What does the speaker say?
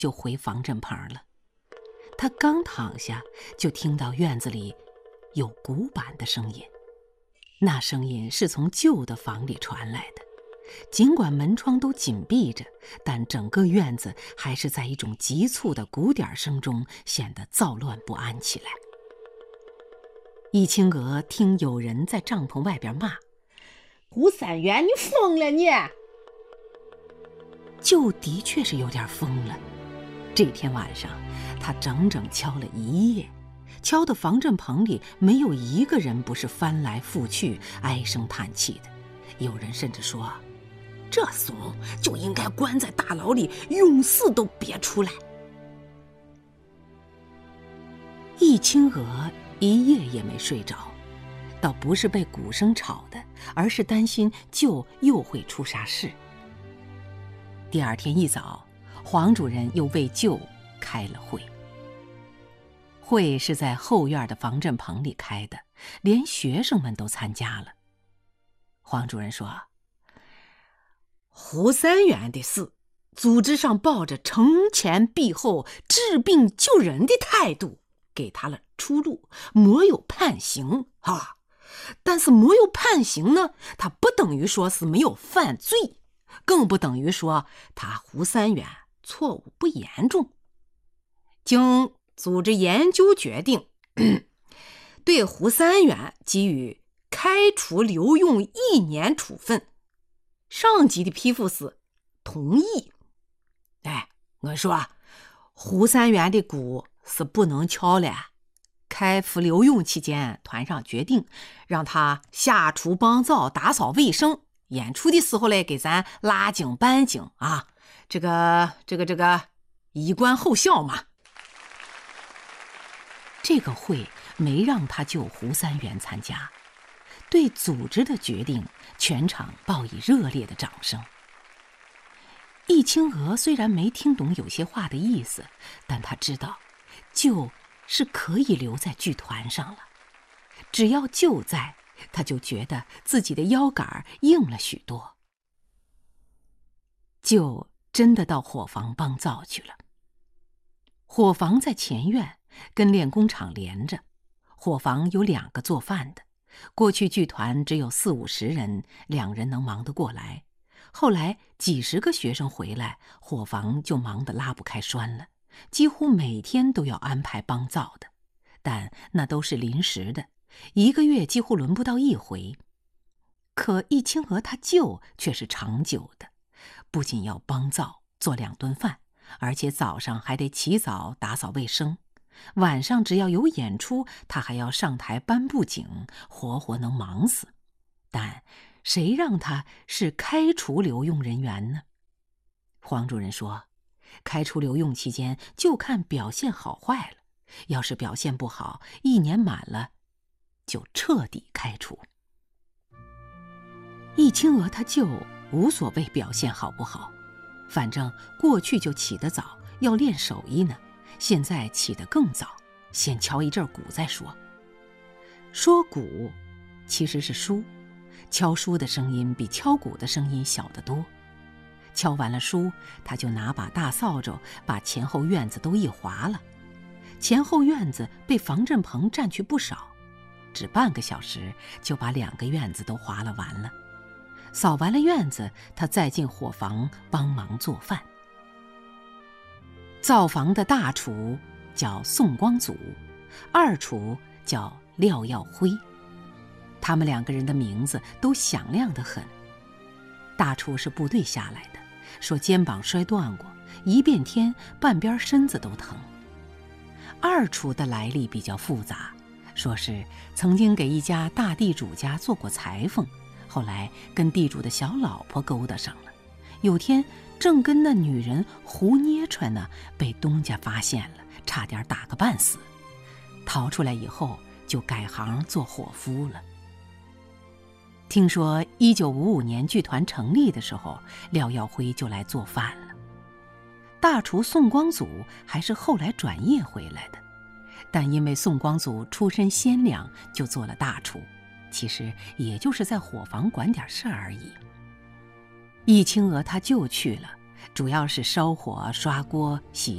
就回防震棚了。他刚躺下，就听到院子里有鼓板的声音，那声音是从旧的房里传来的。尽管门窗都紧闭着，但整个院子还是在一种急促的鼓点声中显得躁乱不安起来。易清娥听有人在帐篷外边骂：“ 胡三元，你疯了你！” 就的确是有点疯了。这天晚上，他整整敲了一夜，敲的防震棚里没有一个人不是翻来覆去唉声叹气的。有人甚至说，这怂就应该关在大牢里，永死都别出来。易清娥一夜也没睡着，倒不是被鼓声吵的，而是担心舅又会出啥事。第二天一早，黄主任又为舅开了会。会是在后院的防震棚里开的，连学生们都参加了。黄主任说，胡三元的事，组织上抱着惩前毖后、治病救人的态度，给他了出路，没有判刑啊。但是没有判刑呢，他不等于说是没有犯罪，更不等于说他胡三元错误不严重。经组织研究决定，对胡三元给予开除留用1年处分。上级的批复是同意。我说胡三元的鼓是不能敲了。开服留用期间，团上决定让他下厨帮灶、打扫卫生，演出的时候嘞，给咱拉景搬景啊，这个以观后效嘛。这个会没让他救胡三元参加，对组织的决定，全场报以热烈的掌声。易清娥虽然没听懂有些话的意思，但他知道就是可以留在剧团上了。只要舅在，他就觉得自己的腰杆硬了许多。舅真的到伙房帮灶去了。伙房在前院，跟练功场连着。伙房有2个做饭的，过去剧团只有40-50人，2人能忙得过来。后来几十个学生回来，伙房就忙得拉不开栓了，几乎每天都要安排帮灶的，但那都是临时的，1个月几乎轮不到1回。可易清娥他舅却是长久的，不仅要帮灶做2顿饭，而且早上还得起早打扫卫生，晚上只要有演出，他还要上台搬布景，活活能忙死。但谁让他是开除留用人员呢？黄主任说，开除留用期间就看表现好坏了，要是表现不好，1年满了就彻底开除。易清娥他舅无所谓表现好不好，反正过去就起得早，要练手艺呢，现在起得更早，先敲一阵鼓再说。说鼓其实是书，敲书的声音比敲鼓的声音小得多。敲完了书，他就拿把大扫帚把前后院子都一划了。前后院子被防震棚占去不少，只半个小时就把2个院子都划了完了。扫完了院子，他再进伙房帮忙做饭。灶房的大厨叫宋光祖，二厨叫廖耀辉，他们2个人的名字都响亮得很。大厨是部队下来的，说肩膀摔断过，一变天半边身子都疼。二厨的来历比较复杂，说是曾经给一家大地主家做过裁缝，后来跟地主的小老婆勾搭上了，有天正跟那女人胡捏穿呢，被东家发现了，差点打个半死。逃出来以后就改行做伙夫了。听说1955年剧团成立的时候，廖耀辉就来做饭了。大厨宋光祖还是后来转业回来的，但因为宋光祖出身鲜良，就做了大厨，其实也就是在伙房管点事儿而已。易清娥她就去了，主要是烧火、刷锅、洗